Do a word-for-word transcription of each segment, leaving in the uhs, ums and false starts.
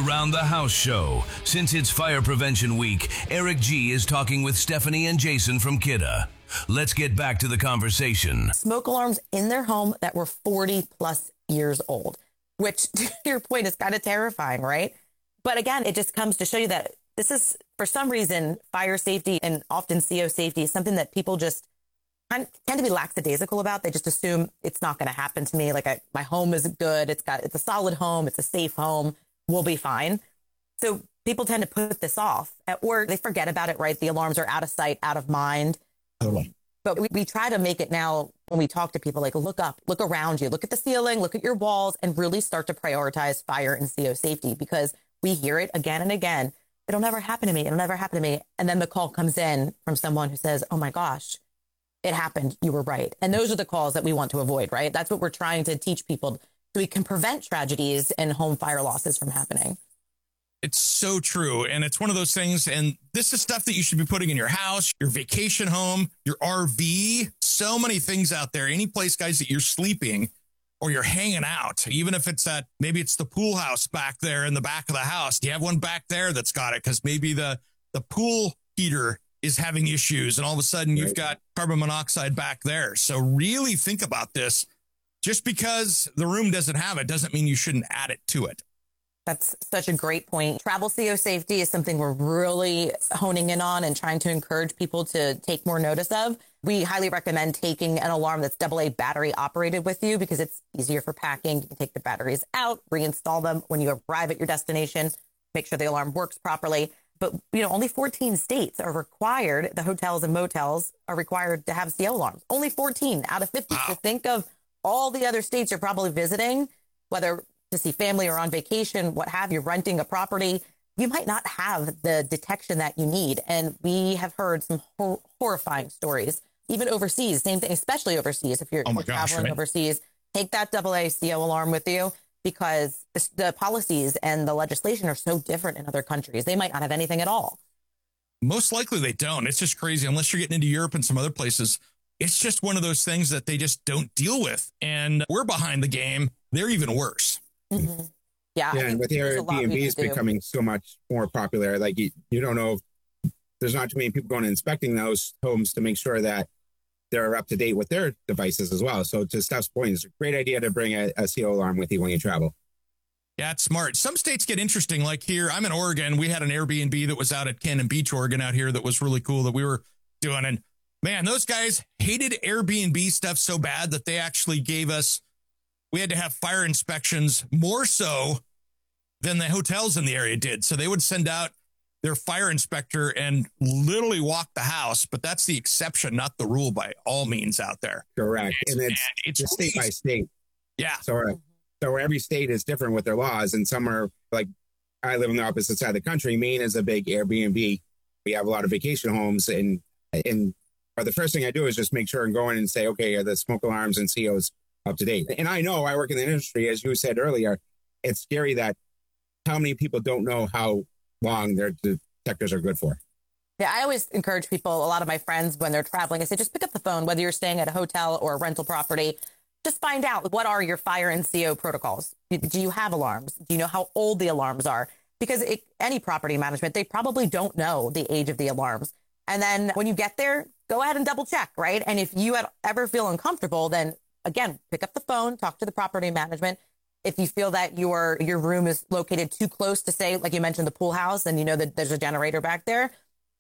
Around the House show. Since it's Fire Prevention Week, Eric G is talking with Stephanie and Jason from Kidda. Let's get back to the conversation. Smoke alarms in their home that were forty plus years old, which to your point is kind of terrifying, right? But again, it just comes to show you that this is, for some reason, fire safety and often C O safety is something that people just tend to be lackadaisical about. They just assume it's not going to happen to me. Like I, my home is good. It's got, it's a solid home. It's a safe home. We'll be fine. So people tend to put this off, or they forget about it, right? The alarms are out of sight, out of mind. Totally. But we, we try to make it now when we talk to people, like look up, look around you, look at the ceiling, look at your walls, and really start to prioritize fire and C O safety, because we hear it again and again. It'll never happen to me. It'll never happen to me. And then the call comes in from someone who says, oh my gosh, it happened. You were right. And those are the calls that we want to avoid, right? That's what we're trying to teach people, so we can prevent tragedies and home fire losses from happening. It's so true. And it's one of those things. And this is stuff that you should be putting in your house, your vacation home, your R V. So many things out there. Any place, guys, that you're sleeping or you're hanging out, even if it's at, maybe it's the pool house back there in the back of the house. Do you have one back there that's got it? Because maybe the, the pool heater is having issues and all of a sudden you've got carbon monoxide back there. So really think about this. Just because the room doesn't have it doesn't mean you shouldn't add it to it. That's such a great point. Travel C O safety is something we're really honing in on and trying to encourage people to take more notice of. We highly recommend taking an alarm that's double A battery operated with you, because it's easier for packing. You can take the batteries out, reinstall them when you arrive at your destination, make sure the alarm works properly. But, you know, only fourteen states are required. The hotels and motels are required to have C O alarms. Only fourteen out of fifty. Wow. So think of all the other states you're probably visiting, whether to see family or on vacation, what have you, renting a property. You might not have the detection that you need. And we have heard some hor- horrifying stories, even overseas. Same thing, especially overseas. If you're, oh my you're gosh, traveling right? overseas, take that double A C O alarm with you, because the, the policies and the legislation are so different in other countries. They might not have anything at all. Most likely they don't. It's just crazy. Unless you're getting into Europe and some other places, it's just one of those things that they just don't deal with. And we're behind the game. They're even worse. Mm-hmm. Yeah. Yeah. And with Airbnbs becoming so much more popular, like you, you don't know, there's not too many people going and inspecting those homes to make sure that they're up to date with their devices as well. So to Steph's point, it's a great idea to bring a, a C O alarm with you when you travel. Yeah, it's smart. Some states get interesting. Like here, I'm in Oregon. We had an Airbnb that was out at Cannon Beach, Oregon out here that was really cool that we were doing. And man, those guys hated Airbnb stuff so bad that they actually gave us, we had to have fire inspections more so than the hotels in the area did. So they would send out their fire inspector and literally walk the house. But that's the exception, not the rule by all means out there. Correct. And it's, and it's state by state. Yeah. So, so every state is different with their laws. And some are like, I live on the opposite side of the country. Maine is a big Airbnb. We have a lot of vacation homes, and, and or the first thing I do is just make sure and go in and say, okay, are the smoke alarms and C Os up to date? And I know I work in the industry, as you said earlier, it's scary that how many people don't know how long their detectors are good for. Yeah, I always encourage people, a lot of my friends, when they're traveling, I say, just pick up the phone, whether you're staying at a hotel or a rental property, just find out what are your fire and C O protocols. Do you have alarms? Do you know how old the alarms are? Because it, any property management, they probably don't know the age of the alarms. And then when you get there, go ahead and double check, right? And if you ever feel uncomfortable, then again, pick up the phone, talk to the property management. If you feel that your your room is located too close to, say, like you mentioned, the pool house, and you know that there's a generator back there,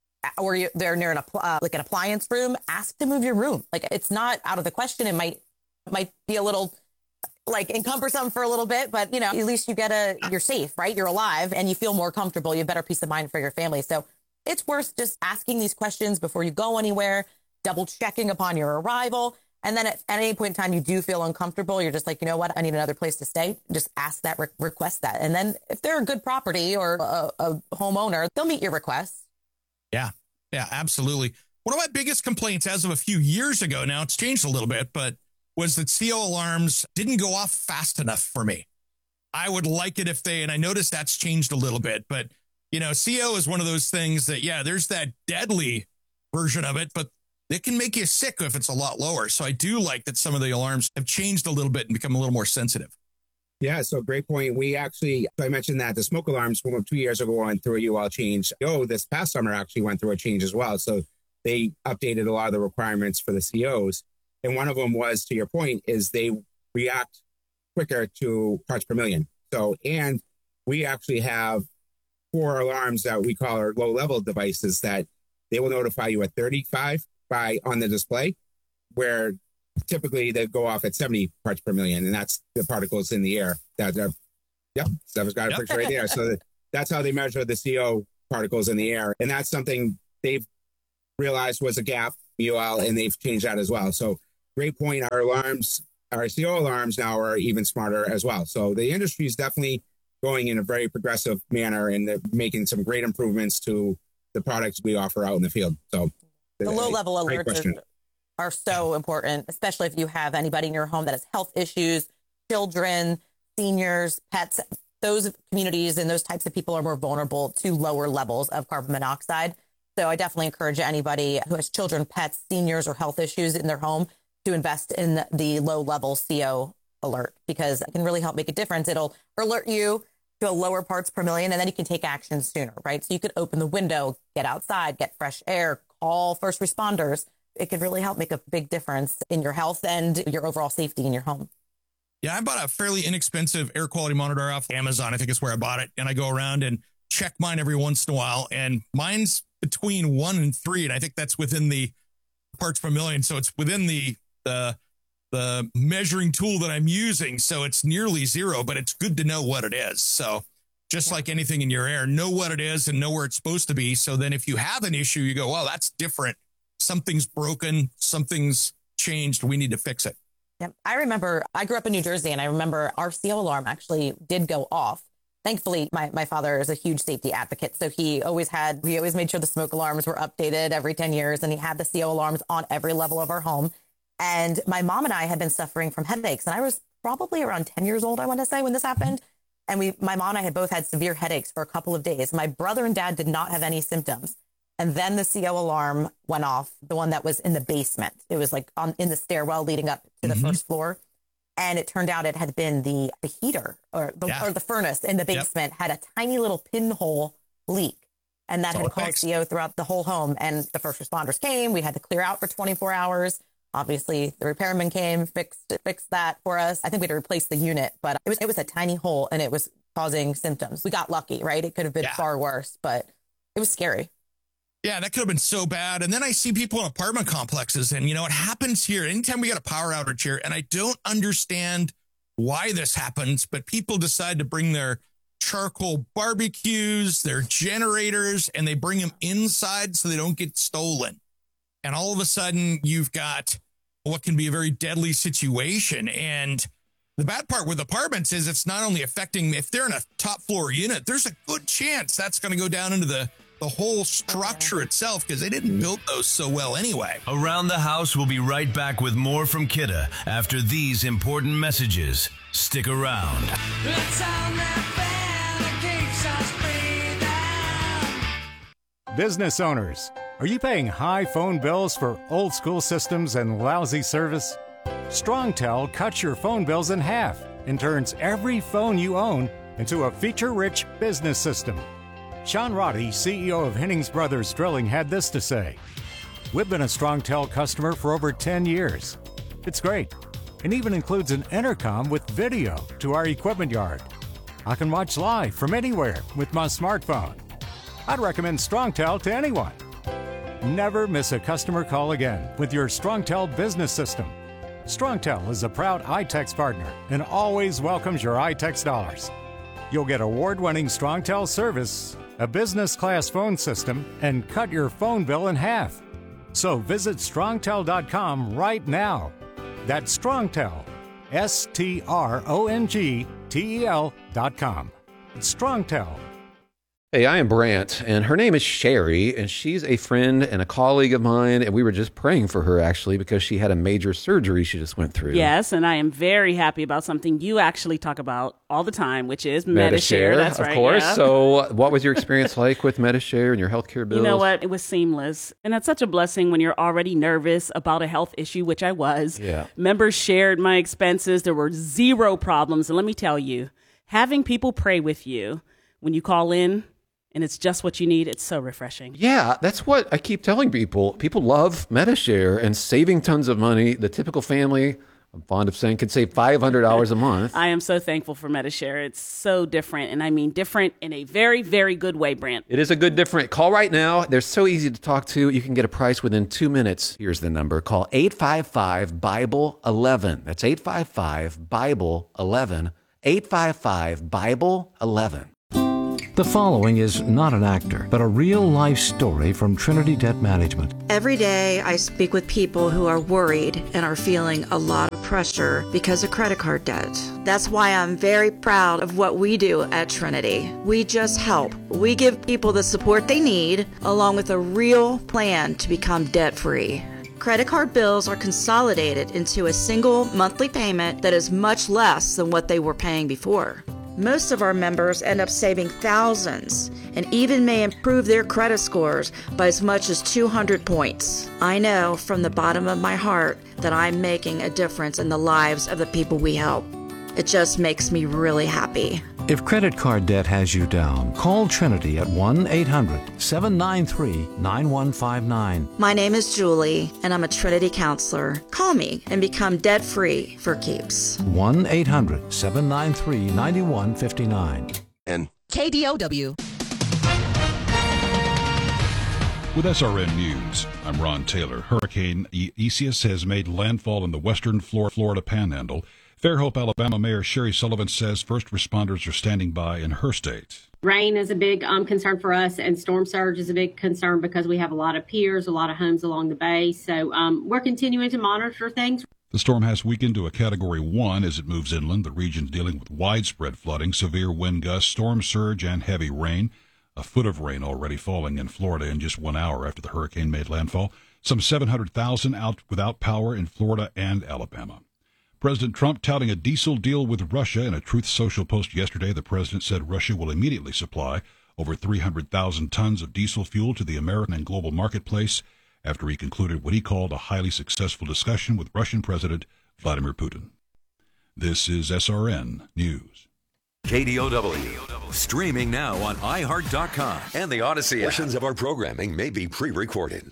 or you, they're near an uh, like an appliance room, ask to move your room. Like, it's not out of the question. It might it might be a little like encumbersome for a little bit, but you know, at least you get a you're safe, right? You're alive and you feel more comfortable. You have better peace of mind for your family. So it's worth just asking these questions before you go anywhere, double checking upon your arrival. And then at, at any point in time you do feel uncomfortable, you're just like, you know what, I need another place to stay. Just ask that, re- request that. And then if they're a good property or a, a homeowner, they'll meet your requests. Yeah, yeah, absolutely. One of my biggest complaints as of a few years ago, now it's changed a little bit, but was that C O alarms didn't go off fast enough for me. I would like it if they, and I noticed that's changed a little bit, but you know, C O is one of those things that, yeah, there's that deadly version of it, but it can make you sick if it's a lot lower. So I do like that some of the alarms have changed a little bit and become a little more sensitive. Yeah, so great point. We actually, so I mentioned that the smoke alarms from two years ago went through a U L change. Oh, this past summer actually went through a change as well. So they updated a lot of the requirements for the C Os. And one of them was, to your point, is they react quicker to parts per million. So, and we actually have four alarms that we call our low level devices that they will notify you at thirty-five by on the display, where typically they go off at seventy parts per million. And that's the particles in the air that are, yep, Steph's got a Yep. picture right there. So that, that's how they measure the C O particles in the air. And that's something they've realized was a gap, U L, and they've changed that as well. So great point. Our alarms, our C O alarms now are even smarter as well. So the industry is definitely going in a very progressive manner, and they're making some great improvements to the products we offer out in the field. So The low level great alerts question. are, are so important, especially if you have anybody in your home that has health issues, children, seniors, pets. Those communities and those types of people are more vulnerable to lower levels of carbon monoxide. So I definitely encourage anybody who has children, pets, seniors, or health issues in their home to invest in the low level C O alert, because it can really help make a difference. It'll alert you to a lower parts per million, and then you can take action sooner, right? So you could open the window, get outside, get fresh air, call first responders. It could really help make a big difference in your health and your overall safety in your home. Yeah, I bought a fairly inexpensive air quality monitor off Amazon. I think it's where I bought it. And I go around and check mine every once in a while. And mine's between one and three. And I think that's within the parts per million. So it's within the, the, the measuring tool that I'm using. So it's nearly zero, but it's good to know what it is. So just like anything in your air, know what it is and know where it's supposed to be. So then if you have an issue, you go, well, that's different. Something's broken. Something's changed. We need to fix it. Yep. I remember I grew up in New Jersey, and I remember our C O alarm actually did go off. Thankfully, my, my father is a huge safety advocate. So he always had, we always made sure the smoke alarms were updated every ten years, and he had the C O alarms on every level of our home. And my mom and I had been suffering from headaches, and I was probably around ten years old, I want to say, when this happened. And we, my mom and I had both had severe headaches for a couple of days. My brother and dad did not have any symptoms. And then the C O alarm went off, the one that was in the basement. It was like on in the stairwell leading up to the mm-hmm. first floor. And it turned out it had been the, the heater or the, yeah. or the furnace in the basement yep. had a tiny little pinhole leak. And that so had caused C O throughout the whole home. And the first responders came. We had to clear out for twenty-four hours. Obviously, the repairman came, fixed fixed that for us. I think we had to replace the unit, but it was it was a tiny hole, and it was causing symptoms. We got lucky, right? It could have been yeah. far worse, but it was scary. Yeah, that could have been so bad. And then I see people in apartment complexes, and, you know, it happens here. Anytime we get a power outage here, and I don't understand why this happens, but people decide to bring their charcoal barbecues, their generators, and they bring them inside so they don't get stolen. And all of a sudden, you've got what can be a very deadly situation. And the bad part with apartments is it's not only affecting, if they're in a top floor unit, there's a good chance that's going to go down into the the whole structure itself, because they didn't build those so well anyway. Around the House will be right back with more from Kidde after these important messages. Stick around. Business owners, are you paying high phone bills for old school systems and lousy service? StrongTel cuts your phone bills in half and turns every phone you own into a feature-rich business system. Sean Roddy, C E O of Hennings Brothers Drilling, had this to say. We've been a StrongTel customer for over ten years. It's great, and even includes an intercom with video to our equipment yard. I can watch live from anywhere with my smartphone. I'd recommend StrongTel to anyone. Never miss a customer call again with your StrongTel business system. StrongTel is a proud iTex partner and always welcomes your iTex dollars. You'll get award-winning StrongTel service, a business-class phone system, and cut your phone bill in half. So visit strongtel dot com right now. That's StrongTel, S T R O N G T E L dot com. It's StrongTel. Hey, I am Brant, and her name is Sherry, and she's a friend and a colleague of mine, and we were just praying for her, actually, because she had a major surgery she just went through. Yes, and I am very happy about something you actually talk about all the time, which is Medi-Share. Medi-Share, That's of right, course. yeah. So what was your experience like with Medi-Share and your healthcare bills? You know what? It was seamless. And that's such a blessing when you're already nervous about a health issue, which I was. Yeah. Members shared my expenses. There were zero problems. And let me tell you, having people pray with you when you call in, and it's just what you need, it's so refreshing. Yeah, that's what I keep telling people. People love Medi-Share and saving tons of money. The typical family, I'm fond of saying, could save five hundred dollars a month. I am so thankful for Medi-Share. It's so different, and I mean different in a very, very good way, Brant. It is a good different. Call right now. They're so easy to talk to. You can get a price within two minutes. Here's the number. Call eight five five, Bible eleven. That's eight five five, Bible eleven. eight five five, Bible eleven. The following is not an actor, but a real-life story from Trinity Debt Management. Every day I speak with people who are worried and are feeling a lot of pressure because of credit card debt. That's why I'm very proud of what we do at Trinity. We just help. We give people the support they need, along with a real plan to become debt-free. Credit card bills are consolidated into a single monthly payment that is much less than what they were paying before. Most of our members end up saving thousands and even may improve their credit scores by as much as two hundred points. I know from the bottom of my heart that I'm making a difference in the lives of the people we help. It just makes me really happy. If credit card debt has you down, call Trinity at one eight hundred, seven nine three, nine one five nine. My name is Julie, and I'm a Trinity counselor. Call me and become debt-free for keeps. one eight hundred, seven nine three, nine one five nine. And K D O W. With S R N News, I'm Ron Taylor. Hurricane Isaias has made landfall in the western Florida Panhandle. Fairhope, Alabama Mayor Sherry Sullivan says first responders are standing by in her state. Rain is a big um, concern for us, and storm surge is a big concern because we have a lot of piers, a lot of homes along the bay. So um, we're continuing to monitor things. The storm has weakened to a Category one as it moves inland. The region's dealing with widespread flooding, severe wind gusts, storm surge, and heavy rain. A foot of rain already falling in Florida in just one hour after the hurricane made landfall. Some seven hundred thousand out without power in Florida and Alabama. President Trump touting a diesel deal with Russia. In a Truth Social post yesterday, the president said Russia will immediately supply over three hundred thousand tons of diesel fuel to the American and global marketplace after he concluded what he called a highly successful discussion with Russian President Vladimir Putin. This is S R N News. K D O W. Streaming now on i heart dot com and the Odyssey app. Portions of our programming may be pre-recorded.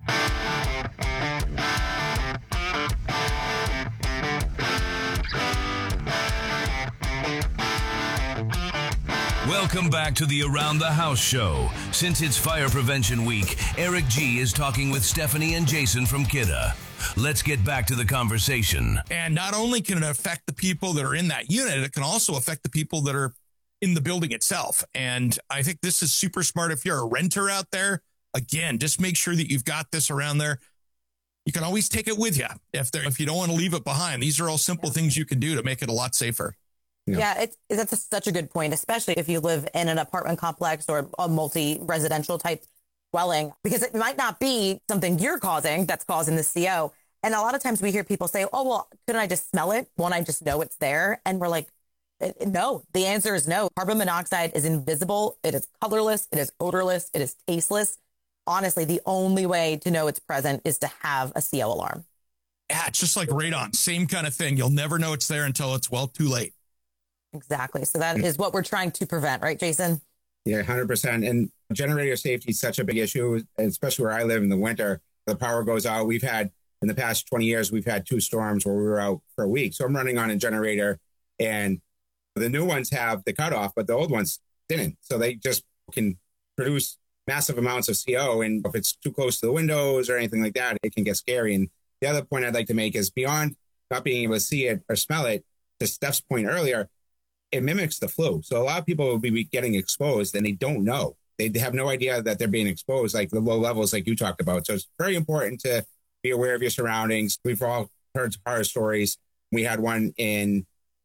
Welcome back to the Around the House show. Since it's Fire Prevention Week, Eric G is talking with Stephanie and Jason from Kidda. Let's get back to the conversation. And not only can it affect the people that are in that unit, it can also affect the people that are in the building itself. And I think this is super smart. If you're a renter out there, again, just make sure that you've got this around there. You can always take it with you if there, if you don't want to leave it behind. These are all simple things you can do to make it a lot safer. Yeah, yeah it's, that's a, such a good point, especially if you live in an apartment complex or a multi-residential type dwelling, because it might not be something you're causing that's causing the C O. And a lot of times we hear people say, oh, well, couldn't I just smell it? Won't I just know it's there? And we're like, no, the answer is no. Carbon monoxide is invisible. It is colorless. It is odorless. It is tasteless. Honestly, the only way to know it's present is to have a C O alarm. Yeah, it's just like radon. Same kind of thing. You'll never know it's there until it's, well, too late. Exactly. So that is what we're trying to prevent, right, Jason? Yeah, one hundred percent. And generator safety is such a big issue, especially where I live in the winter. The power goes out. We've had, in the past twenty years, we've had two storms where we were out for a week. So I'm running on a generator, and the new ones have the cutoff, but the old ones didn't. So they just can produce massive amounts of C O. And if it's too close to the windows or anything like that, it can get scary. And the other point I'd like to make is beyond not being able to see it or smell it, to Steph's point earlier, it mimics the flu. So a lot of people will be getting exposed and they don't know. They have no idea that they're being exposed, like the low levels like you talked about. So it's very important to be aware of your surroundings. We've all heard horror stories. We had one in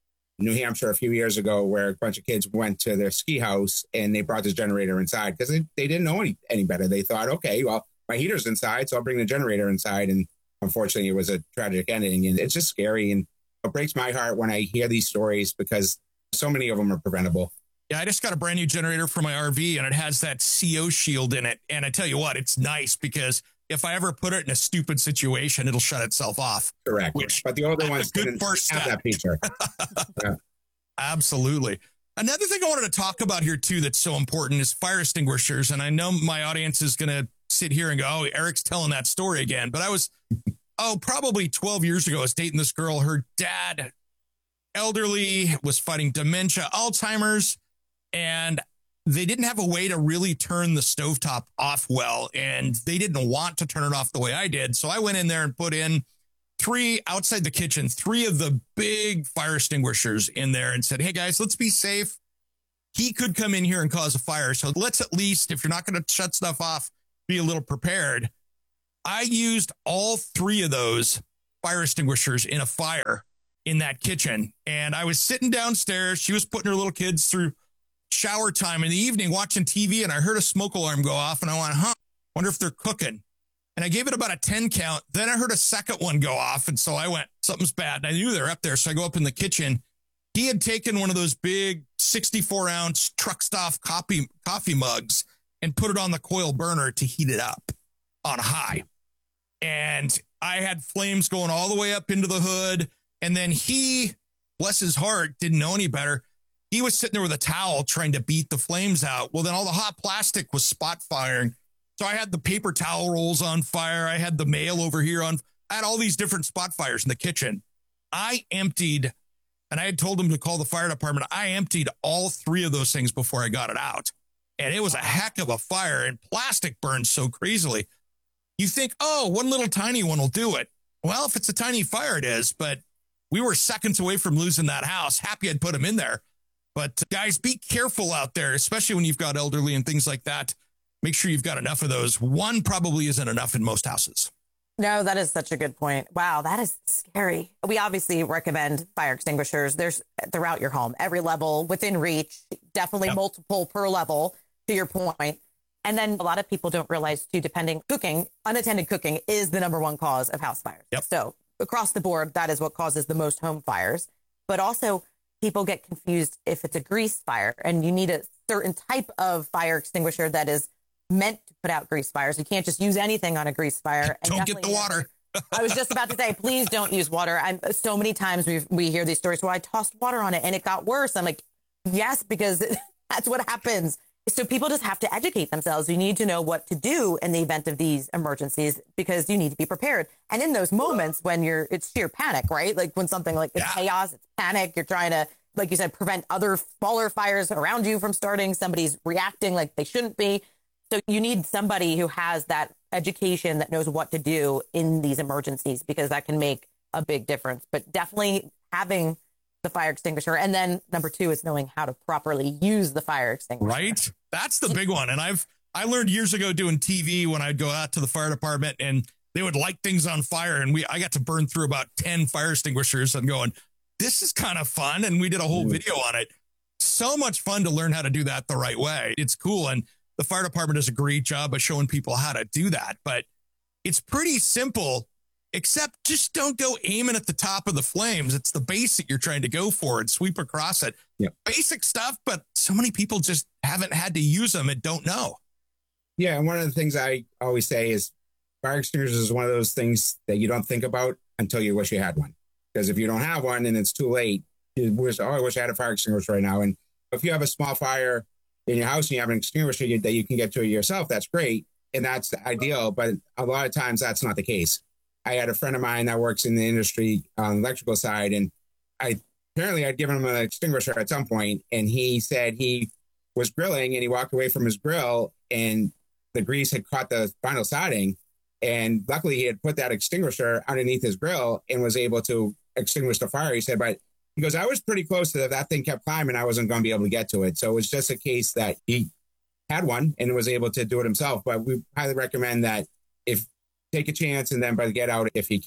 New Hampshire a few years ago where a bunch of kids went to their ski house and they brought this generator inside because they, they didn't know any, any better. They thought, okay, well, my heater's inside, so I'll bring the generator inside. And unfortunately, it was a tragic ending. And it's just scary. And it breaks my heart when I hear these stories because so many of them are preventable. Yeah, I just got a brand new generator for my R V and it has that C O shield in it. And I tell you what, it's nice because if I ever put it in a stupid situation, it'll shut itself off. Correct. Which, but the older ones good didn't first have step. that feature. Yeah. Absolutely. Another thing I wanted to talk about here, too, that's so important is fire extinguishers. And I know my audience is going to sit here and go, oh, Eric's telling that story again. But I was, oh, probably twelve years ago, I was dating this girl. Her dad, elderly, was fighting dementia, Alzheimer's, and they didn't have a way to really turn the stovetop off well. And they didn't want to turn it off the way I did. So I went in there and put in three outside the kitchen, three of the big fire extinguishers in there and said, hey, guys, let's be safe. He could come in here and cause a fire. So let's at least, if you're not going to shut stuff off, be a little prepared. I used all three of those fire extinguishers in a fire in that kitchen. And I was sitting downstairs. She was putting her little kids through shower time in the evening watching T V. And I heard a smoke alarm go off and I went, huh, wonder if they're cooking. And I gave it about a ten count. Then I heard a second one go off. And so I went, something's bad. And I knew they were up there. So I go up in the kitchen. He had taken one of those big sixty-four ounce truck stop coffee, coffee mugs and put it on the coil burner to heat it up on high. And I had flames going all the way up into the hood. And then he, bless his heart, didn't know any better. He was sitting there with a towel trying to beat the flames out. Well, then all the hot plastic was spot firing. So I had the paper towel rolls on fire. I had the mail over here on, I had all these different spot fires in the kitchen. I emptied, and I had told him to call the fire department. I emptied all three of those things before I got it out. And it was a heck of a fire, and plastic burns so crazily. You think, oh, one little tiny one will do it. Well, if it's a tiny fire, it is. But we were seconds away from losing that house. Happy I'd put them in there. But guys, be careful out there, especially when you've got elderly and things like that. Make sure you've got enough of those. One probably isn't enough in most houses. No, that is such a good point. Wow, that is scary. We obviously recommend fire extinguishers. There's throughout your home, every level within reach, definitely yep. multiple per level, to your point. And then a lot of people don't realize too, depending, cooking, unattended cooking is the number one cause of house fires. Yep. So across the board, that is what causes the most home fires. But also people get confused if it's a grease fire and you need a certain type of fire extinguisher that is meant to put out grease fires. You can't just use anything on a grease fire. And don't get the water. I was just about to say, please don't use water. I'm so many times we we hear these stories where I tossed water on it and it got worse. I'm like, yes, because that's what happens. So people just have to educate themselves. You need to know what to do in the event of these emergencies because you need to be prepared. And in those moments when you're, it's sheer panic, right? Like when something like it's yeah. chaos, it's panic. You're trying to, like you said, prevent other smaller fires around you from starting. Somebody's reacting like they shouldn't be. So you need somebody who has that education that knows what to do in these emergencies because that can make a big difference. But definitely having the fire extinguisher. And then number two is knowing how to properly use the fire extinguisher. Right. That's the big one. And I've, I learned years ago doing T V when I'd go out to the fire department and they would light things on fire. And we, I got to burn through about ten fire extinguishers and going, this is kind of fun. And we did a whole video on it. So much fun to learn how to do that the right way. It's cool. And the fire department does a great job of showing people how to do that, but it's pretty simple. Except just don't go aiming at the top of the flames. It's the basic you're trying to go for and sweep across it. Yep. Basic stuff, but so many people just haven't had to use them and don't know. Yeah, and one of the things I always say is fire extinguishers is one of those things that you don't think about until you wish you had one. Because if you don't have one and it's too late, you wish, oh, I wish I had a fire extinguisher right now. And if you have a small fire in your house and you have an extinguisher that you can get to yourself, that's great. And that's ideal. But a lot of times that's not the case. I had a friend of mine that works in the industry on the electrical side, and I apparently I'd given him an extinguisher at some point, and he said he was grilling and he walked away from his grill and the grease had caught the vinyl siding, and luckily he had put that extinguisher underneath his grill and was able to extinguish the fire. He said, but he goes, I was pretty close to that. That thing kept climbing. I wasn't going to be able to get to it. So it was just a case that he had one and was able to do it himself. But we highly recommend that if take a chance and then but get out if you can't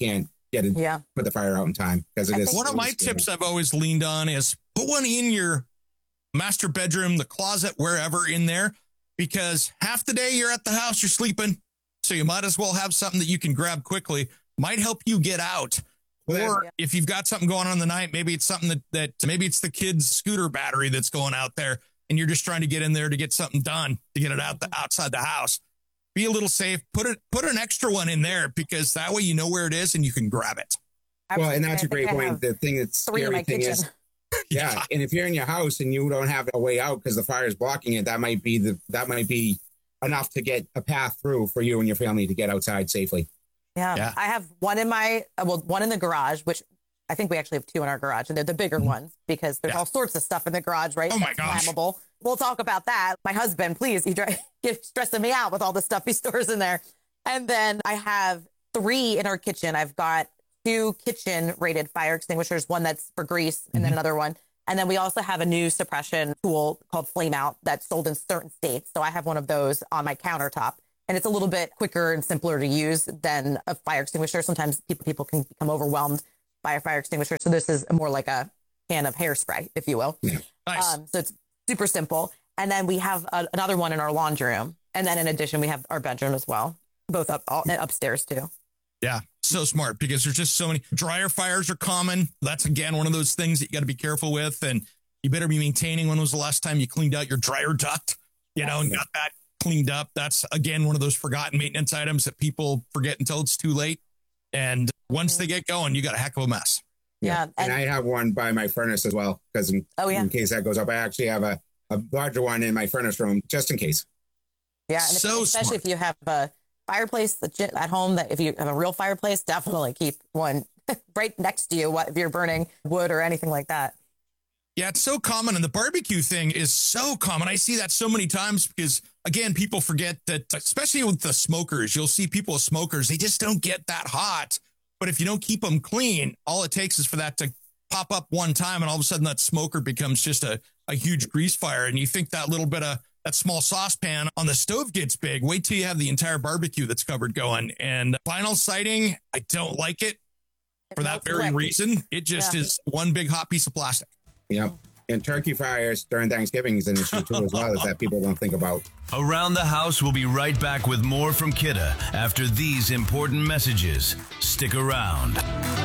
get it, yeah. put the fire out in time. Because it is one of my tips I've always leaned on is put one in your master bedroom, the closet, wherever in there, because half the day you're at the house, you're sleeping. So you might as well have something that you can grab quickly. Might help you get out. Or yeah. if you've got something going on in the night, maybe it's something that, that maybe it's the kid's scooter battery that's going out there and you're just trying to get in there to get something done, to get it out the outside the house. Be a little safe. Put it, put an extra one in there because that way you know where it is and you can grab it. Well, and that's a great point. The thing that's scary thing is, yeah. yeah. And if you're in your house and you don't have a way out because the fire is blocking it, that might be the, that might be enough to get a path through for you and your family to get outside safely. Yeah. yeah. I have one in my, well, one in the garage, which I think we actually have two in our garage, and they're the bigger mm-hmm. ones because there's yeah. all sorts of stuff in the garage, right? Oh my gosh. Flammable. We'll talk about that. My husband, please, he he's stressing me out with all the stuff he stores in there. And then I have three in our kitchen. I've got two kitchen rated fire extinguishers, one that's for grease and mm-hmm. then another one. And then we also have a new suppression tool called Flame Out that's sold in certain states. So I have one of those on my countertop. And it's a little bit quicker and simpler to use than a fire extinguisher. Sometimes people people can become overwhelmed by a fire extinguisher. So this is more like a can of hairspray, if you will. Yeah. Nice. Um, so it's super simple. And then we have a, another one in our laundry room. And then in addition, we have our bedroom as well, both up all, upstairs too. Yeah, so smart because there's just so many dryer fires are common. That's, again, one of those things that you got to be careful with. And you better be maintaining. When was the last time you cleaned out your dryer duct, you know, and got that cleaned up? That's, again, one of those forgotten maintenance items that people forget until it's too late. And once mm-hmm. they get going, you got a heck of a mess. Yeah. yeah. And, and I have one by my furnace as well, because in, oh, yeah. in case that goes up, I actually have a, a larger one in my furnace room just in case. Yeah. And so if, especially smart. if you have a fireplace at home, that if you have a real fireplace, definitely keep one right next to you if you're burning wood or anything like that. Yeah, it's so common. And the barbecue thing is so common. I see that so many times because, again, people forget that, especially with the smokers, you'll see people with smokers, they just don't get that hot. But if you don't keep them clean, all it takes is for that to pop up one time. And all of a sudden that smoker becomes just a, a huge grease fire. And you think that little bit of that small saucepan on the stove gets big. Wait till you have the entire barbecue that's covered going. And vinyl siding, I don't like it for that very reason. It just yeah. is one big hot piece of plastic. Yep. And turkey fires during Thanksgiving is an issue too as well, is that people don't think about. Around the House will be right back with more from Kidda after these important messages. Stick around.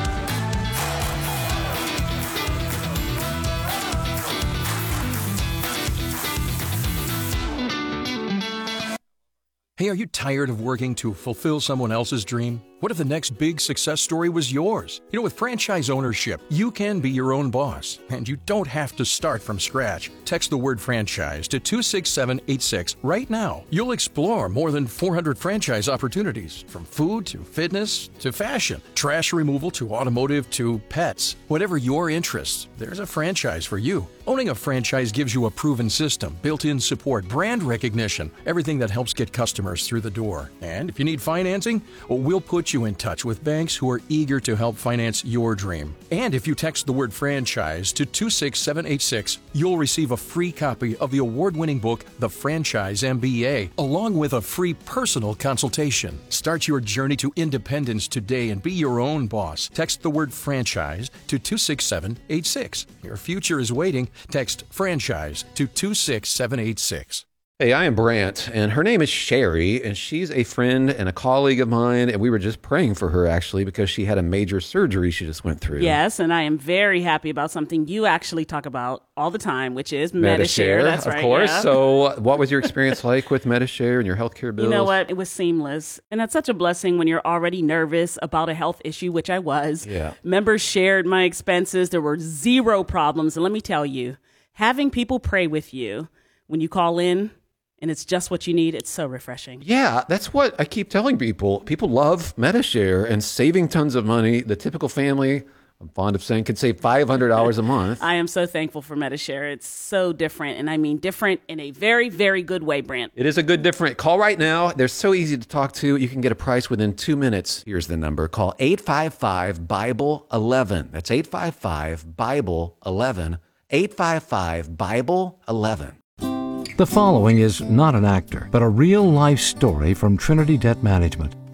Hey, are you tired of working to fulfill someone else's dream? What if the next big success story was yours? You know, with franchise ownership, you can be your own boss, and you don't have to start from scratch. Text the word franchise to two six seven eight six right now. You'll explore more than four hundred franchise opportunities, from food to fitness to fashion, trash removal to automotive to pets. Whatever your interests, there's a franchise for you. Owning a franchise gives you a proven system, built-in support, brand recognition, everything that helps get customers through the door. And if you need financing, well, we'll put you in touch with banks who are eager to help finance your dream. And if you text the word franchise to two six seven eight six, you'll receive a free copy of the award-winning book, The Franchise M B A, along with a free personal consultation. Start your journey to independence today and be your own boss. Text the word franchise to two six seven eight six. Your future is waiting. Text franchise to two six seven eight six. Hey, I am Brant, and her name is Sherry, and she's a friend and a colleague of mine, and we were just praying for her, actually, because she had a major surgery she just went through. Yes, and I am very happy about something you actually talk about all the time, which is Medi-Share. Medi-Share, That's of right, course. yeah. So what was your experience like with Medi-Share and your healthcare bills? You know what? It was seamless, and that's such a blessing when you're already nervous about a health issue, which I was. Yeah. Members shared my expenses. There were zero problems, and let me tell you, having people pray with you when you call in, and it's just what you need, it's so refreshing. Yeah, that's what I keep telling people. People love Medi-Share and saving tons of money. The typical family, I'm fond of saying, can save five hundred dollars a month. I am so thankful for Medi-Share. It's so different, and I mean different in a very, very good way, Brant. It is a good different. Call right now. They're so easy to talk to. You can get a price within two minutes. Here's the number. Call eight five five, Bible eleven. That's eight five five, Bible eleven. eight five five, Bible eleven. The following is not an actor, but a real-life story from Trinity Debt Management.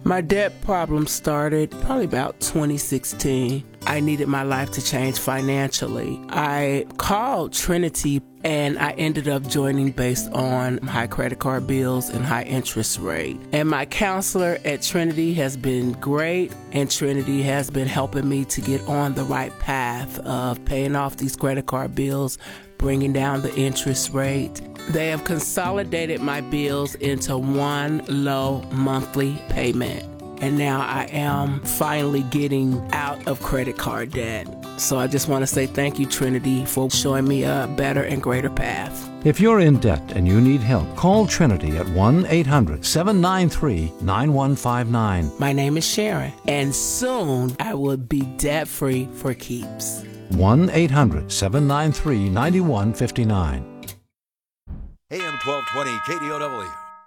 My debt problem started probably about twenty sixteen. I needed my life to change financially. I called Trinity and I ended up joining based on high credit card bills and high interest rate. And my counselor at Trinity has been great, and Trinity has been helping me to get on the right path of paying off these credit card bills, bringing down the interest rate. They have consolidated my bills into one low monthly payment. And now I am finally getting out of credit card debt. So I just want to say thank you, Trinity, for showing me a better and greater path. If you're in debt and you need help, call Trinity at one eight hundred seven nine three nine one five nine. My name is Sharon, and soon I will be debt-free for keeps. one eight hundred seven nine three nine one five nine. A M twelve twenty K D O W.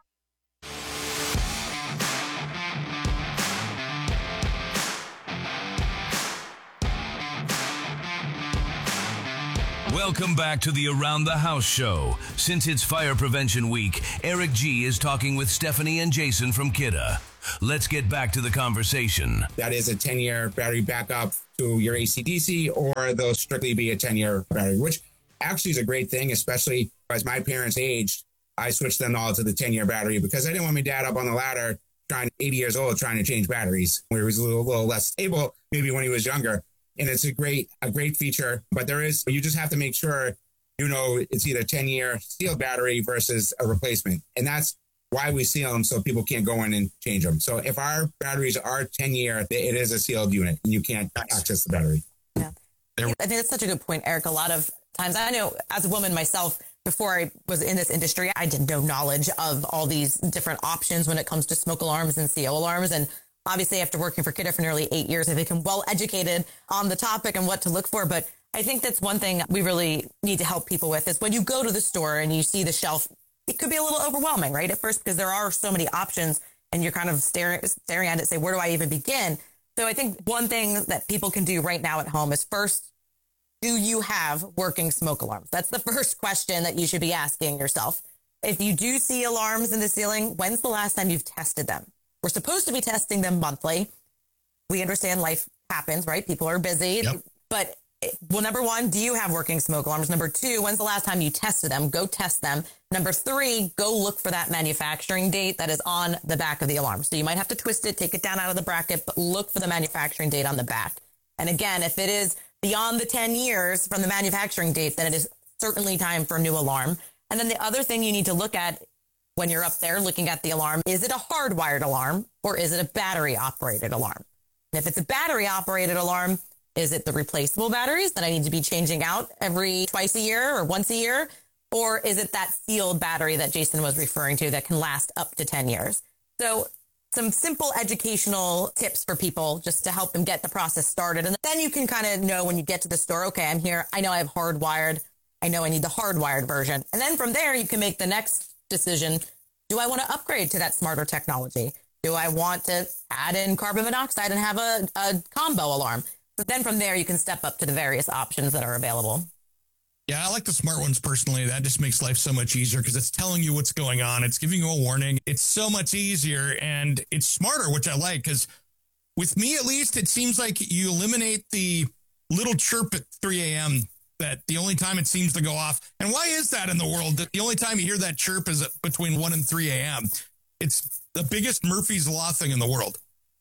Welcome back to the Around the House show. Since it's Fire Prevention Week, Eric G is talking with Stephanie and Jason from Kidda. Let's get back to the conversation. That is a ten-year battery backup to your A C D C, or they'll strictly be a ten-year battery, which actually is a great thing, especially as my parents aged. I switched them all to the ten-year battery because I didn't want my dad up on the ladder trying eighty years old trying to change batteries, where he was a little, little less stable maybe when he was younger. And it's a great, a great feature, but there is, you just have to make sure, you know, it's either ten year sealed battery versus a replacement. And that's why we seal them, so people can't go in and change them. So if our batteries are ten year, it is a sealed unit and you can't access the battery. Yeah. I think that's such a good point, Eric. A lot of times, I know as a woman myself, before I was in this industry, I did no knowledge of all these different options when it comes to smoke alarms and C O alarms. And obviously, after working for Kidda for nearly eight years, I've become well educated on the topic and what to look for. But I think that's one thing we really need to help people with is when you go to the store and you see the shelf, it could be a little overwhelming, right, at first, because there are so many options and you're kind of staring, staring at it, say, where do I even begin? So I think one thing that people can do right now at home is first, do you have working smoke alarms? That's the first question that you should be asking yourself. If you do see alarms in the ceiling, when's the last time you've tested them? We're supposed to be testing them monthly. We understand life happens, right? People are busy. Yep. But, well, number one, do you have working smoke alarms? Number two, when's the last time you tested them? Go test them. Number three, go look for that manufacturing date that is on the back of the alarm. So you might have to twist it, take it down out of the bracket, but look for the manufacturing date on the back. And again, if it is beyond the ten years from the manufacturing date, then it is certainly time for a new alarm. And then the other thing you need to look at when you're up there looking at the alarm, is it a hardwired alarm or is it a battery operated alarm? And if it's a battery operated alarm, is it the replaceable batteries that I need to be changing out every twice a year or once a year? Or is it that sealed battery that Jason was referring to that can last up to ten years? So some simple educational tips for people just to help them get the process started. And then you can kind of know when you get to the store, okay, I'm here. I know I have hardwired. I know I need the hardwired version. And then from there, you can make the next decision. Do I want to upgrade to that smarter technology? Do I want to add in carbon monoxide and have a, a combo alarm? So then from there, you can step up to the various options that are available. Yeah, I like the smart ones personally. That just makes life so much easier because it's telling you what's going on. It's giving you a warning. It's so much easier and it's smarter, which I like because with me, at least, it seems like you eliminate the little chirp at three a.m. that the only time it seems to go off. And why is that in the world? That the only time you hear that chirp is between one and three a.m. It's the biggest Murphy's Law thing in the world.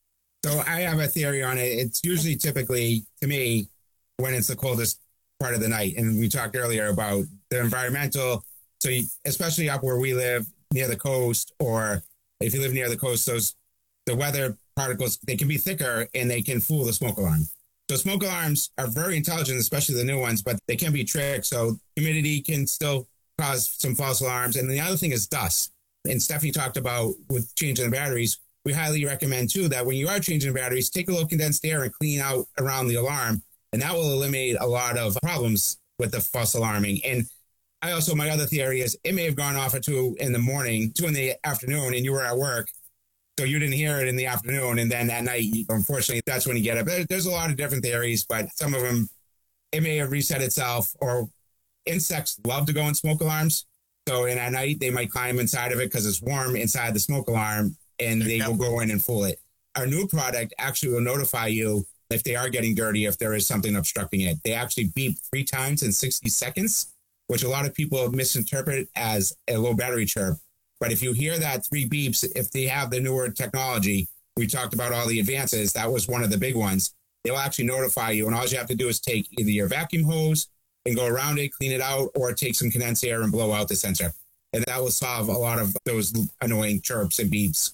So I have a theory on it. It's usually typically, to me, when it's the coldest part of the night. And we talked earlier about the environmental. So you, especially up where we live near the coast, or if you live near the coast, those the weather particles, they can be thicker and they can fool the smoke alarm. So smoke alarms are very intelligent, especially the new ones, but they can be tricked. So humidity can still cause some false alarms. And the other thing is dust. And Stephanie talked about with changing the batteries. We highly recommend, too, that when you are changing the batteries, take a little condensed air and clean out around the alarm. And that will eliminate a lot of problems with the false alarming. And I also, my other theory is it may have gone off at two in the morning, two in the afternoon, and you were at work. So you didn't hear it in the afternoon. And then at night, unfortunately, that's when you get it. But there's a lot of different theories, but some of them, it may have reset itself. Or insects love to go in smoke alarms. So and at night, they might climb inside of it because it's warm inside the smoke alarm, and they will go in and fool it. our new product actually will notify you if they are getting dirty, if there is something obstructing it. They actually beep three times in sixty seconds, which a lot of people misinterpret as a low battery chirp. But if you hear that three beeps, if they have the newer technology, we talked about all the advances. That was one of the big ones. They'll actually notify you. And all you have to do is take either your vacuum hose and go around it, clean it out, or take some condensed air and blow out the sensor. And that will solve a lot of those annoying chirps and beeps.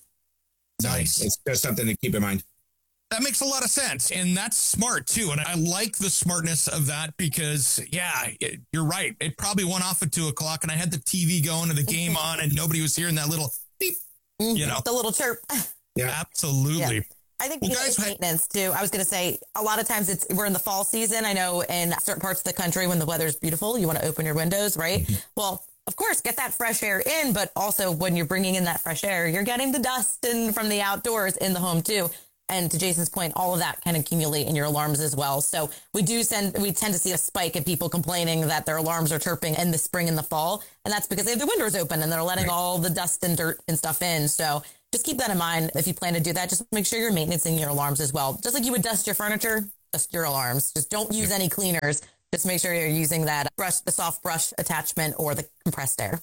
Nice. So it's just something to keep in mind. That makes a lot of sense. And that's smart, too. And I like the smartness of that because, yeah, it, you're right. It probably went off at two o'clock and I had the T V going and the game on and nobody was hearing that little beep, you know. The little chirp. Yeah, absolutely. Yeah. I think well, you know, guys, it's maintenance too. I was going to say a lot of times it's we're in the fall season. I know in certain parts of the country when the weather's beautiful, you want to open your windows, right? Mm-hmm. Well, of course, get that fresh air in, but also when you're bringing in that fresh air, you're getting the dust in from the outdoors in the home too. And to Jason's point, all of that can accumulate in your alarms as well. So we do send, we tend to see a spike in people complaining that their alarms are chirping in the spring and the fall. And that's because they have the windows open and they're letting right. all the dust and dirt and stuff in. So just keep that in mind. If you plan to do that, just make sure you're maintaining your alarms as well. Just like you would dust your furniture, dust your alarms. Just don't use any cleaners. Just make sure you're using that brush, the soft brush attachment or the compressed air.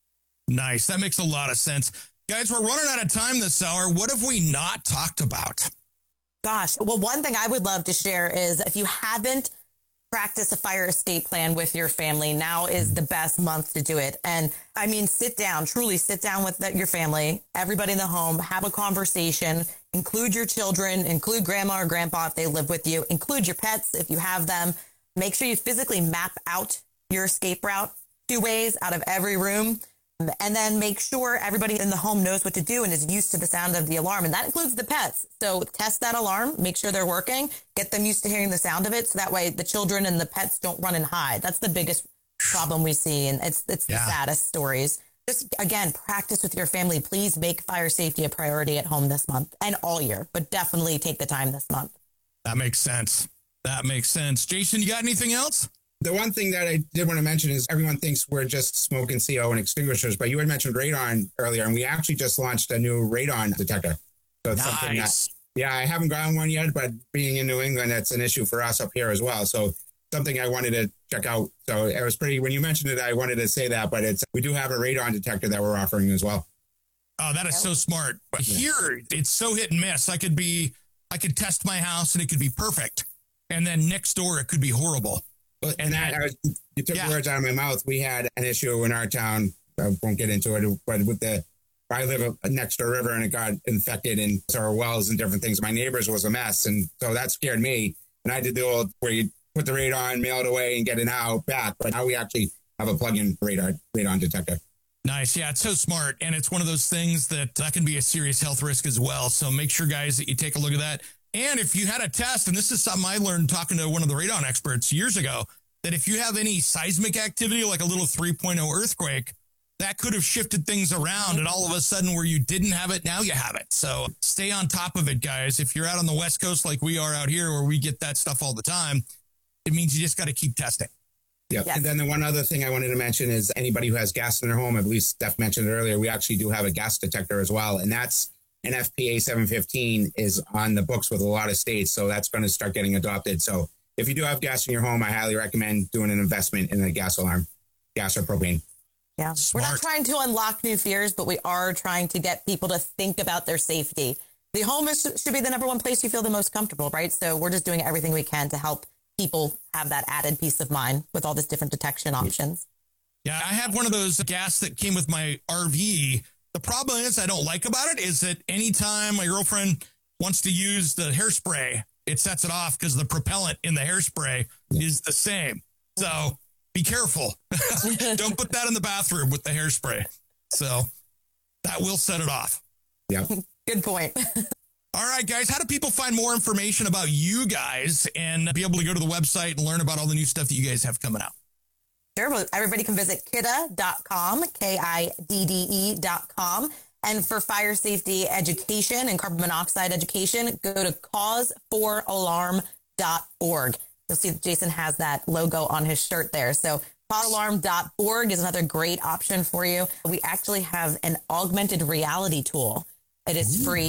Nice. That makes a lot of sense. Guys, we're running out of time this hour. What have we not talked about? Gosh, well, one thing I would love to share is if you haven't practiced a fire escape plan with your family, now is the best month to do it. And I mean, sit down, truly sit down with the, your family, everybody in the home, have a conversation, include your children, include grandma or grandpa if they live with you, include your pets if you have them. Make sure you physically map out your escape route two ways out of every room. And then make sure everybody in the home knows what to do and is used to the sound of the alarm. And that includes the pets. So test that alarm, make sure they're working, get them used to hearing the sound of it. So that way the children and the pets don't run and hide. That's the biggest problem we see. And it's, it's yeah. the saddest stories. Just again, practice with your family. Please make fire safety a priority at home this month and all year, but definitely take the time this month. That makes sense. That makes sense. Jason, you got anything else? The one thing that I did want to mention is everyone thinks we're just smoke and C O and extinguishers, but you had mentioned radon earlier, and we actually just launched a new radon detector. So it's nice. something that, yeah, I haven't gotten one yet, but being in New England, that's an issue for us up here as well. So something I wanted to check out. So it was pretty, when you mentioned it, I wanted to say that, but it's, we do have a radon detector that we're offering as well. Oh, that is so smart. But here, it's so hit and miss. I could be, I could test my house and it could be perfect. And then next door, it could be horrible. And that, I was, you took yeah. words out of my mouth. We had an issue in our town. I won't get into it, but with the, I live next to a river and it got infected and so our wells and different things. My neighbors was a mess. And so that scared me. And I did the old where you put the radon, mail it away and get it out back. But now we actually have a plug-in radar, radon detector. Nice. Yeah, it's so smart. And it's one of those things that that can be a serious health risk as well. So make sure, guys, that you take a look at that. And if you had a test, and this is something I learned talking to one of the radon experts years ago, that if you have any seismic activity, like a little three point oh earthquake, that could have shifted things around. And all of a sudden where you didn't have it, now you have it. So stay on top of it, guys. If you're out on the West Coast like we are out here, where we get that stuff all the time, it means you just got to keep testing. Yep. Yes. And then the one other thing I wanted to mention is anybody who has gas in their home, I believe Steph mentioned it earlier, we actually do have a gas detector as well. And that's an F P A seven fifteen is on the books with a lot of states. So that's going to start getting adopted. So if you do have gas in your home, I highly recommend doing an investment in a gas alarm, gas or propane. Yeah. Smart. We're not trying to unlock new fears, but we are trying to get people to think about their safety. The home is, should be the number one place you feel the most comfortable, right? So we're just doing everything we can to help people have that added peace of mind with all these different detection options. Yeah, I have one of those gas that came with my R V. The problem is I don't like about it is that anytime my girlfriend wants to use the hairspray, it sets it off because the propellant in the hairspray is the same. So be careful. Don't put that in the bathroom with the hairspray. So that will set it off. Yeah. Good point. All right, guys, how do people find more information about you guys and be able to go to the website and learn about all the new stuff that you guys have coming out? Sure. Well, everybody can visit kidde dot com, K I D D E dot com. And for fire safety education and carbon monoxide education, go to cause for alarm dot org. You'll see that Jason has that logo on his shirt there. So cause alarm dot org is another great option for you. We actually have an augmented reality tool. It is free.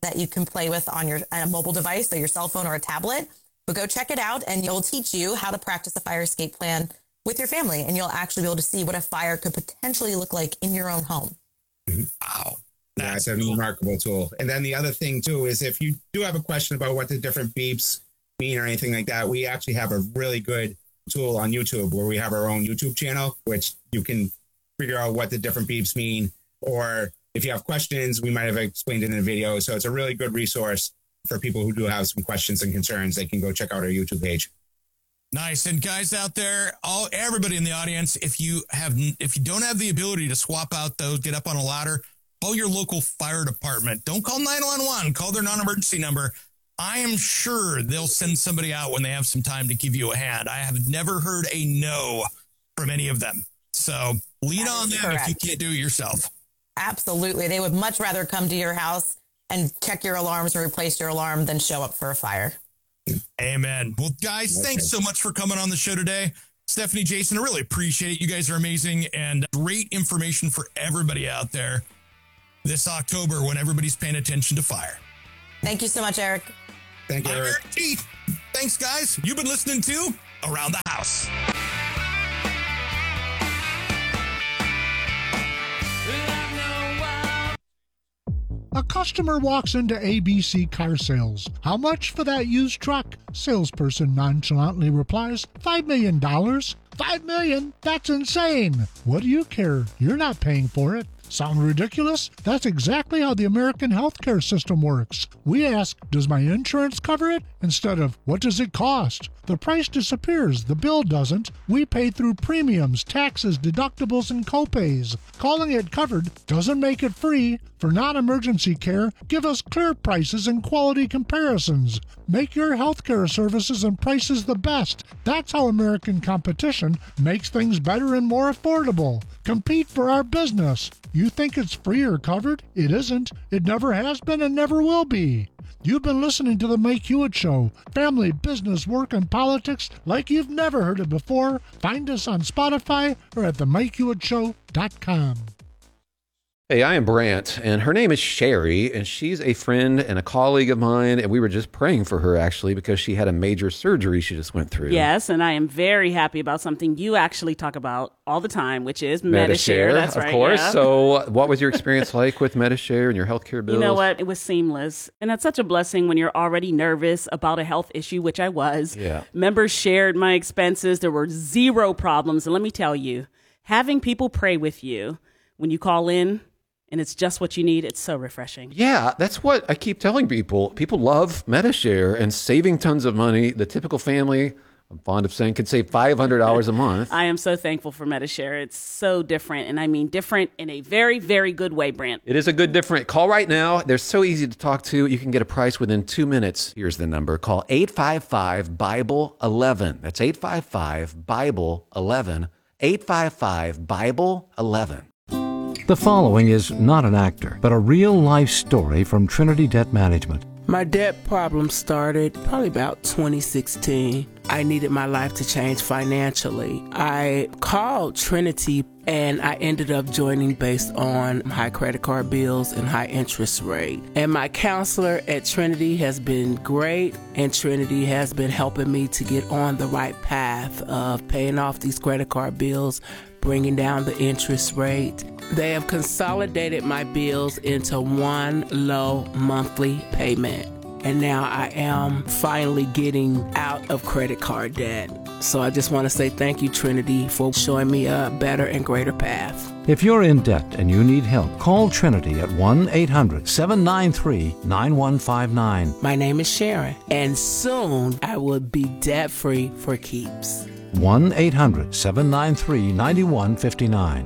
that you can play with on your on a mobile device, so your cell phone or a tablet. But go check it out, and it'll teach you how to practice a fire escape plan with your family, and you'll actually be able to see what a fire could potentially look like in your own home. Wow. That's a remarkable tool. And then the other thing, too, is if you do have a question about what the different beeps mean or anything like that, we actually have a really good tool on YouTube where we have our own YouTube channel, which you can figure out what the different beeps mean. Or if you have questions, we might have explained it in a video. So it's a really good resource for people who do have some questions and concerns. They can go check out our YouTube page. Nice. And guys out there, all everybody in the audience, if you have if you don't have the ability to swap out those, get up on a ladder, call your local fire department. Don't call nine one one. Call their non-emergency number. I am sure they'll send somebody out when they have some time to give you a hand. I have never heard a no from any of them. So lean on them correct. If you can't do it yourself. Absolutely. They would much rather come to your house and check your alarms or replace your alarm than show up for a fire. Amen. Well, guys, okay. Thanks so much for coming on the show today. Stephanie, Jason, I really appreciate it. You guys are amazing and great information for everybody out there this October when everybody's paying attention to fire. Thank you so much, Eric. Thank you, I'm Eric. Eric G. Thanks, guys. You've been listening to Around the House. A customer walks into A B C Car Sales. How much for that used truck? Salesperson nonchalantly replies, five million dollars. Five million dollars? That's insane. What do you care? You're not paying for it. Sound ridiculous? That's exactly how the American healthcare system works. We ask, does my insurance cover it? Instead of, what does it cost? The price disappears, the bill doesn't. We pay through premiums, taxes, deductibles, and copays. Calling it covered doesn't make it free. For non-emergency care, give us clear prices and quality comparisons. Make your healthcare services and prices the best. That's how American competition makes things better and more affordable. Compete for our business. You think it's free or covered? It isn't. It never has been and never will be. You've been listening to The Mike Hewitt Show. Family, business, work, and politics like you've never heard it before. Find us on Spotify or at the mike hewitt show dot com. Hey, I am Brant, and her name is Sherry, and she's a friend and a colleague of mine, and we were just praying for her, actually, because she had a major surgery she just went through. Yes, and I am very happy about something you actually talk about all the time, which is Medi-Share. Medi-Share, That's of right, course. yeah. So what was your experience like with Medi-Share and your healthcare bills? You know what? It was seamless, and that's such a blessing when you're already nervous about a health issue, which I was. Yeah. Members shared my expenses. There were zero problems, and let me tell you, having people pray with you when you call in, and it's just what you need. It's so refreshing. Yeah, that's what I keep telling people. People love Medi-Share and saving tons of money. The typical family, I'm fond of saying, could save five hundred dollars a month. I am so thankful for Medi-Share. It's so different, and I mean different in a very, very good way, Brant. It is a good different. Call right now. They're so easy to talk to. You can get a price within two minutes. Here's the number. Call eight five five, Bible eleven. That's eight five five, Bible eleven. eight five five, Bible eleven. The following is not an actor, but a real-life story from Trinity Debt Management. My debt problem started probably about twenty sixteen. I needed my life to change financially. I called Trinity and I ended up joining based on high credit card bills and high interest rate. And my counselor at Trinity has been great, and Trinity has been helping me to get on the right path of paying off these credit card bills, bringing down the interest rate. They have consolidated my bills into one low monthly payment. And now I am finally getting out of credit card debt. So I just want to say thank you, Trinity, for showing me a better and greater path. If you're in debt and you need help, call Trinity at one eight hundred, seven nine three, nine one five nine. My name is Sharon, and soon I will be debt-free for keeps. one eight hundred, seven nine three, nine one five nine.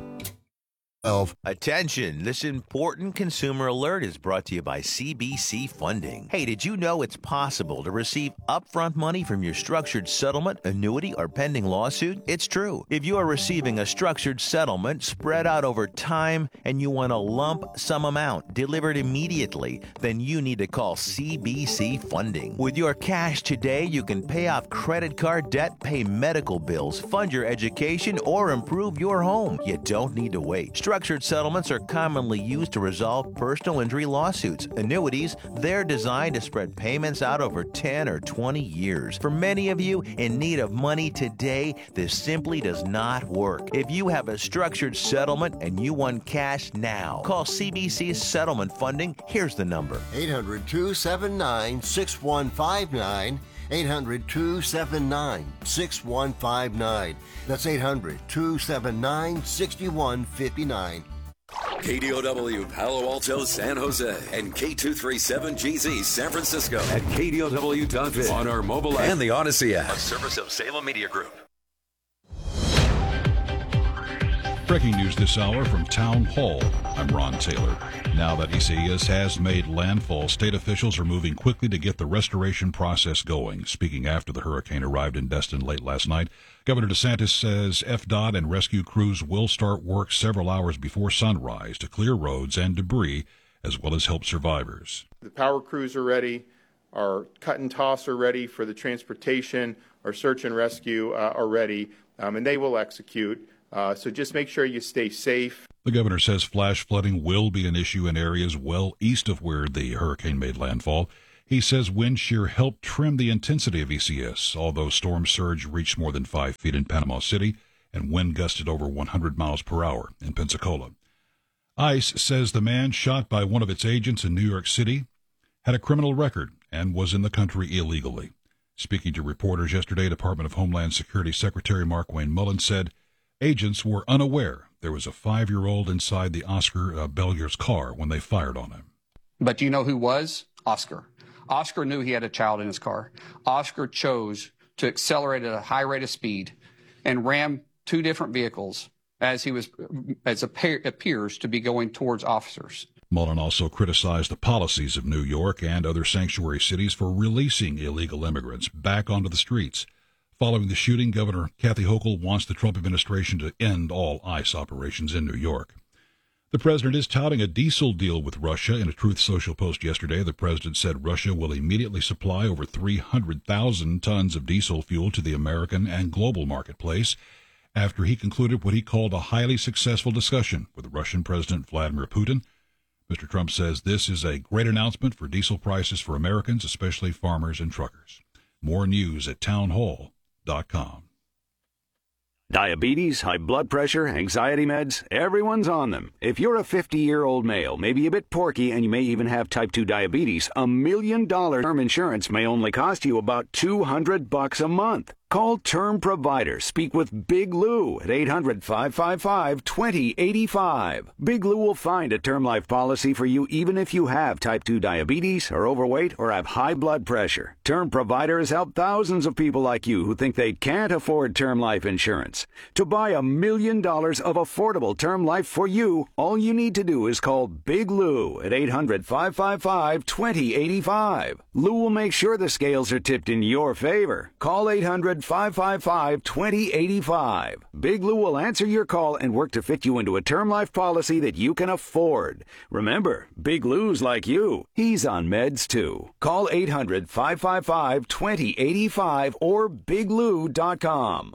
Attention, this important consumer alert is brought to you by C B C Funding. Hey, did you know it's possible to receive upfront money from your structured settlement, annuity, or pending lawsuit? It's true. If you are receiving a structured settlement spread out over time and you want a lump sum amount delivered immediately, then you need to call C B C Funding. With your cash today, you can pay off credit card debt, pay medical bills, fund your education, or improve your home. You don't need to wait. Structured settlements are commonly used to resolve personal injury lawsuits. Annuities, they're designed to spread payments out over ten or twenty years. For many of you in need of money today, this simply does not work. If you have a structured settlement and you want cash now, call C B C Settlement Funding. Here's the number. eight hundred, two seven nine, six one five nine. eight hundred, two seven nine, six one five nine. That's eight hundred, two seven nine, six one five nine. K D O W Palo Alto, San Jose, and K two thirty-seven G Z San Francisco at K D O W dot biz on our mobile app and the Odyssey app, a service of Salem Media Group. Breaking news this hour from Town Hall. I'm Ron Taylor. Now that Isaias has made landfall, state officials are moving quickly to get the restoration process going. Speaking after the hurricane arrived in Destin late last night, Governor DeSantis says F D O T and rescue crews will start work several hours before sunrise to clear roads and debris, as well as help survivors. The power crews are ready. Our cut and toss are ready for the transportation. Our search and rescue uh, are ready, um, and they will execute. Uh, so just make sure you stay safe. The governor says flash flooding will be an issue in areas well east of where the hurricane made landfall. He says wind shear helped trim the intensity of E C S, although storm surge reached more than five feet in Panama City and wind gusted over one hundred miles per hour in Pensacola. ICE says the man shot by one of its agents in New York City had a criminal record and was in the country illegally. Speaking to reporters yesterday, Department of Homeland Security Secretary Markwayne Mullin said agents were unaware there was a five-year-old inside the Oscar uh, Belger's car when they fired on him. But do you know who was? Oscar. Oscar knew he had a child in his car. Oscar chose to accelerate at a high rate of speed and ram two different vehicles as he was, as appears to be going towards officers. Mullen also criticized the policies of New York and other sanctuary cities for releasing illegal immigrants back onto the streets. Following the shooting, Governor Kathy Hochul wants the Trump administration to end all ICE operations in New York. The president is touting a diesel deal with Russia. In a Truth Social post yesterday, the president said Russia will immediately supply over three hundred thousand tons of diesel fuel to the American and global marketplace after he concluded what he called a highly successful discussion with Russian President Vladimir Putin. Mister Trump says this is a great announcement for diesel prices for Americans, especially farmers and truckers. More news at townhall dot com. Diabetes, high blood pressure, anxiety meds, everyone's on them. If you're a fifty-year-old male, maybe a bit porky, and you may even have type two diabetes, a million dollar term insurance may only cost you about two hundred bucks a month. Call Term Provider. Speak with Big Lou at eight hundred, five five five, two zero eight five. Big Lou will find a term life policy for you even if you have type two diabetes, are overweight, or have high blood pressure. Term Provider has helped thousands of people like you who think they can't afford term life insurance. To buy a million dollars of affordable term life for you, all you need to do is call Big Lou at eight hundred, five five five, two zero eight five. Lou will make sure the scales are tipped in your favor. Call eight hundred, five five five, two zero eight five. Big Lou will answer your call and work to fit you into a term life policy that you can afford. Remember, Big Lou's like you. He's on meds too. Call eight hundred, five five five, two zero eight five or big lou dot com.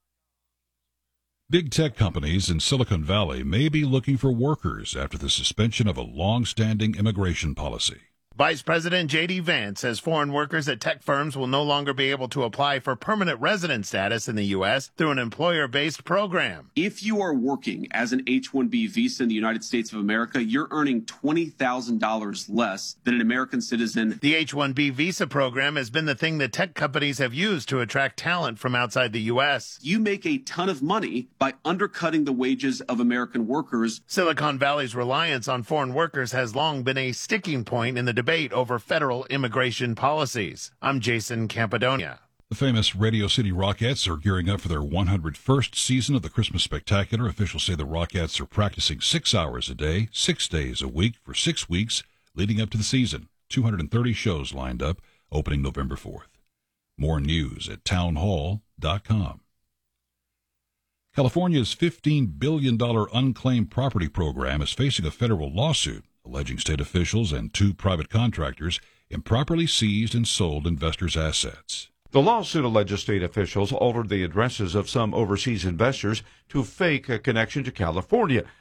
Big tech companies in Silicon Valley may be looking for workers after the suspension of a long-standing immigration policy. Vice President J D Vance says foreign workers at tech firms will no longer be able to apply for permanent resident status in the U S through an employer-based program. If you are working as an H one B visa in the United States of America, you're earning twenty thousand dollars less than an American citizen. The H one B visa program has been the thing that tech companies have used to attract talent from outside the U S. You make a ton of money by undercutting the wages of American workers. Silicon Valley's reliance on foreign workers has long been a sticking point in the debate over federal immigration policies. I'm Jason Campidonia. The famous Radio City Rockettes are gearing up for their one hundred first season of the Christmas Spectacular. Officials say the Rockettes are practicing six hours a day, six days a week for six weeks leading up to the season. two hundred thirty shows lined up, opening November fourth. More news at townhall dot com. California's fifteen billion dollars unclaimed property program is facing a federal lawsuit alleging state officials and two private contractors improperly seized and sold investors' assets. The lawsuit alleges state officials altered the addresses of some overseas investors to fake a connection to California,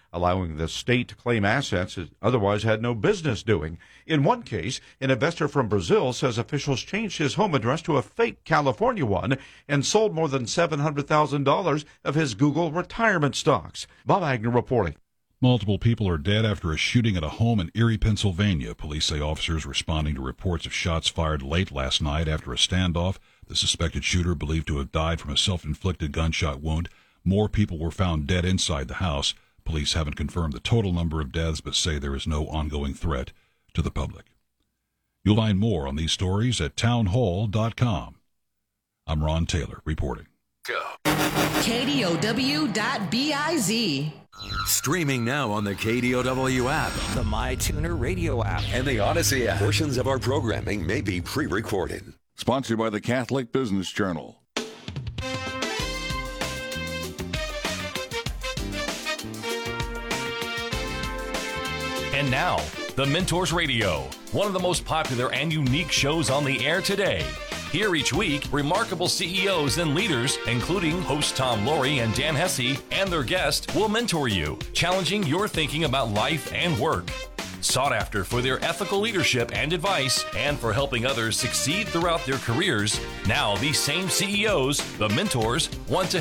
allowing the state to claim assets it otherwise had no business doing. In one case, an investor from Brazil says officials changed his home address to a fake California one and sold more than seven hundred thousand dollars of his Google retirement stocks. Bob Agnew reporting. Multiple people are dead after a shooting at a home in Erie, Pennsylvania. Police say officers responding to reports of shots fired late last night after a standoff. The suspected shooter believed to have died from a self-inflicted gunshot wound. More people were found dead inside the house. Police haven't confirmed the total number of deaths, but say there is no ongoing threat to the public. You'll find more on these stories at townhall dot com. I'm Ron Taylor reporting. Go. K D O W dot biz. Streaming now on the K D O W app, the MyTuner radio app, and the Odyssey app. Portions of our programming may be pre-recorded. Sponsored by the Catholic Business Journal. And now, The Mentors Radio, one of the most popular and unique shows on the air today. Here each week, remarkable C E Os and leaders, including host Tom Laurie and Dan Hesse, and their guest will mentor you, challenging your thinking about life and work. Sought after for their ethical leadership and advice, and for helping others succeed throughout their careers, now these same C E Os, the mentors, want to